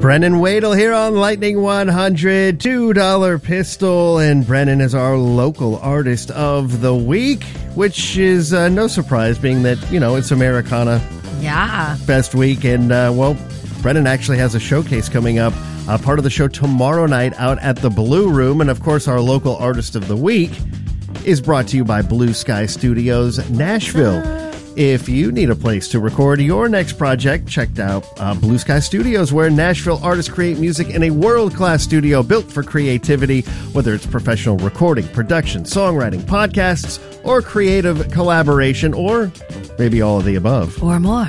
Brennan Wadle here on Lightning 100, $2 Pistol, and Brennan is our local artist of the week, which is no surprise being that, you know, it's Americana Fest week, and, well, Brennan actually has a showcase coming up, part of the show tomorrow night out at the Blue Room, and of course our local artist of the week is brought to you by Blue Sky Studios, Nashville. If you need a place to record your next project, check out Blue Sky Studios, where Nashville artists create music in a world-class studio built for creativity, whether it's professional recording, production, songwriting, podcasts, or creative collaboration, or maybe all of the above. Or more.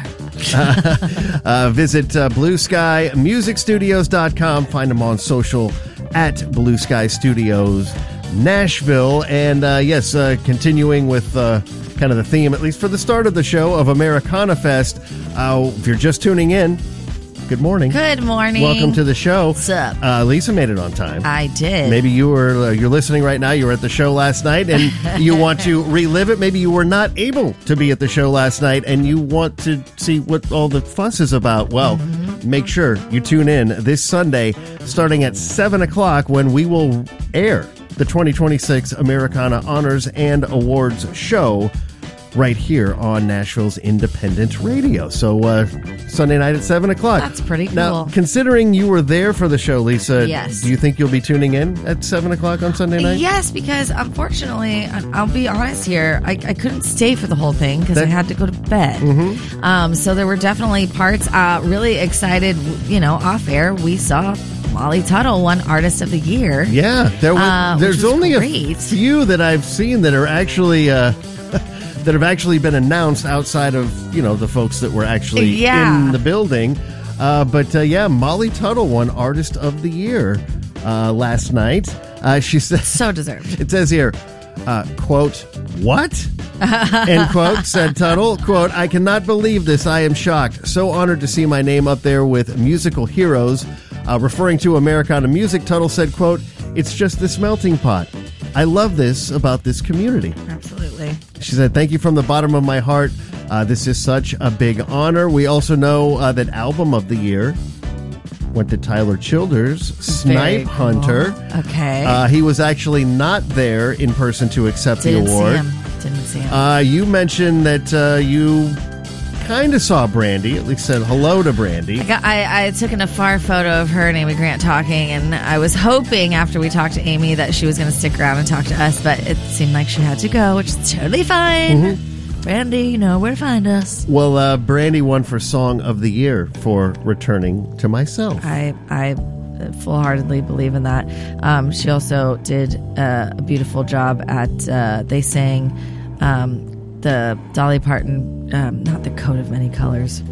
Visit BlueSkyMusicStudios.com. Find them on social at Blue Sky Studios Nashville. And yes, continuing with kind of the theme, at least for the start of the show, of Americana Fest. If you're just tuning in, good morning. Good morning. Welcome to the show. What's up? Lisa made it on time. I did. Maybe you're listening right now. You were at the show last night and you want to relive it. Maybe you were not able to be at the show last night and you want to see what all the fuss is about. Well, make sure you tune in this Sunday starting at 7 o'clock when we will air the 2026 Americana Honors and Awards show right here on Nashville's independent radio. So Sunday night at 7 o'clock. That's pretty cool. Now, considering you were there for the show, Lisa, yes. Do you think you'll be tuning in at 7 o'clock on Sunday night? Yes, because unfortunately, I'll be honest here, I couldn't stay for the whole thing because I had to go to bed. So there were definitely parts. Really excited, you know, off air, we saw Molly Tuttle won Artist of the Year. Yeah, there's only great. A few that I've seen that are actually that have actually been announced outside of, you know, the folks that were actually in the building. But Molly Tuttle won Artist of the Year last night. She said, so deserved. It says here, quote, "What?" End quote, said Tuttle. Quote, "I cannot believe this. I am shocked. So honored to see my name up there with musical heroes." Referring to Americana music, Tuttle said, quote, "It's just this melting pot. I love this about this community." Absolutely. She said, "Thank you from the bottom of my heart. This is such a big honor." We also know that Album of the Year went to Tyler Childers, Snipe Hunter. Okay. He was actually not there in person to accept the award. Didn't see him. You mentioned that you kind of saw Brandy, at least said hello to Brandy. I took an afar photo of her and Amy Grant talking, and I was hoping after we talked to Amy that she was going to stick around and talk to us, but it seemed like she had to go, which is totally fine. Brandy, you know where to find us. Well, Brandy won for Song of the Year for Returning to Myself. I full-heartedly believe in that. She also did a beautiful job at, they sang the Dolly Parton, not the Coat of Many Colors.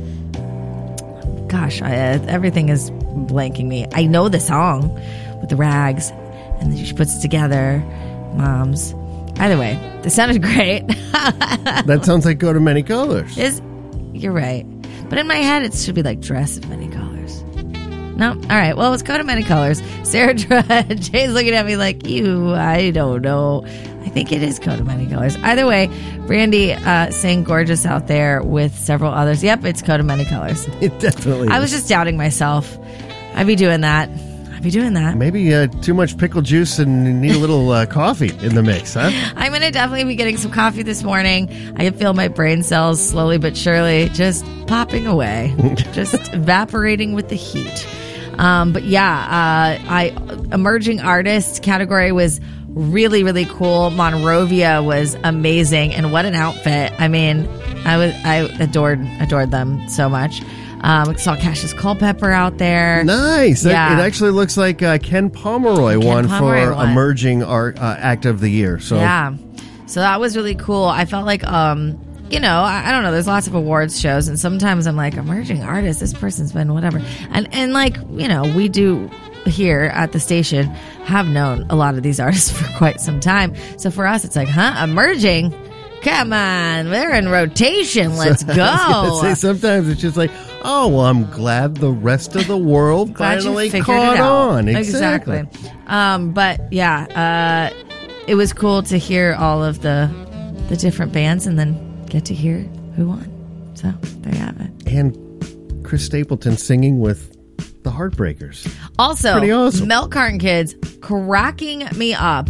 Gosh, everything is blanking me. I know the song with the rags, and then she puts it together. Moms. Either way, it sounded great. That sounds like Coat of Many Colors. You're right. But in my head, it should be like Dress of Many Colors. No? All right. Well, it's Coat of Many Colors. Sarah Jay's looking at me like, I don't know. I think it is Coat of Many Colors. Either way, Brandy sang Gorgeous out there with several others. Yep, it's Coat of Many Colors. It definitely is. I was just doubting myself. I'd be doing that. Maybe too much pickle juice and need a little coffee in the mix, huh? I'm going to definitely be getting some coffee this morning. I can feel my brain cells slowly but surely just popping away, just evaporating with the heat. But yeah, emerging artist category was really, really cool. Monrovia was amazing, and what an outfit! I mean, I adored them so much. Saw Cassius Culpepper out there. Nice. Yeah. It actually looks like Ken Pomeroy won for Emerging Art Act of the Year. So yeah, so that was really cool. I felt like, you know, I don't know. There's lots of awards shows, and sometimes I'm like, emerging artist. This person's been whatever, and like, you know, we do here at the station have known a lot of these artists for quite some time. So for us, it's like, emerging. Come on, they're in rotation. Let's go. I was gonna say, sometimes it's just like, oh, well, I'm glad the rest of the world finally caught on. Exactly. But yeah, it was cool to hear all of the different bands and then get to hear who won. So there you have it. And Chris Stapleton singing with the Heartbreakers. Also, Pretty awesome. Milk Carton Kids cracking me up.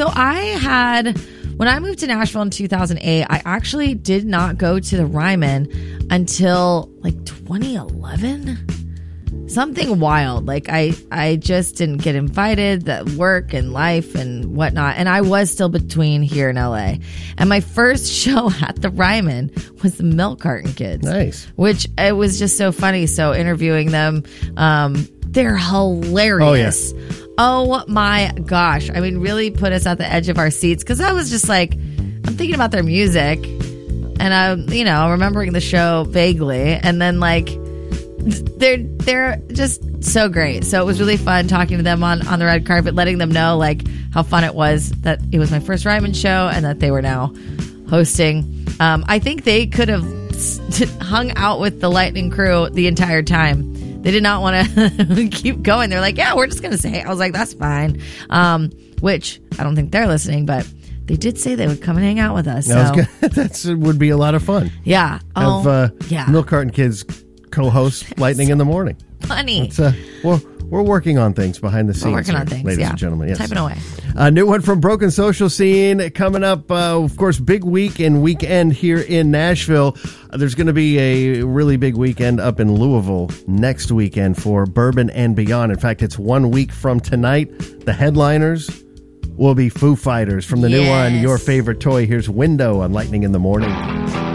When I moved to Nashville in 2008, I actually did not go to the Ryman until like 2011. Something wild. Like I just didn't get invited, that work and life and whatnot. And I was still between here and LA. And my first show at the Ryman was the Milk Carton Kids. Nice. Which it was just so funny. So interviewing them, they're hilarious. Oh, yeah. Oh my gosh. I mean, really put us at the edge of our seats. Cause I was just like, I'm thinking about their music and I'm, remembering the show vaguely. And then like, they're just so great. So it was really fun talking to them on the red carpet, letting them know like how fun it was that it was my first Ryman show and that they were now hosting. I think they could have hung out with the Lightning crew the entire time. They did not want to keep going. They're like, yeah, we're just going to say. I was like, that's fine. Which I don't think they're listening, but they did say they would come and hang out with us. So. That would be a lot of fun. Yeah. Yeah. Milk Carton Kids co-host Lightning in the Morning. Funny. We're working on things behind the scenes. We're working on things, ladies and gentlemen. Yes. Typing away. A new one from Broken Social Scene coming up. Of course, big week and weekend here in Nashville. There's going to be a really big weekend up in Louisville next weekend for Bourbon and Beyond. In fact, it's 1 week from tonight. The headliners will be Foo Fighters from the new one, Your Favorite Toy. Here's Window on Lightning in the Morning.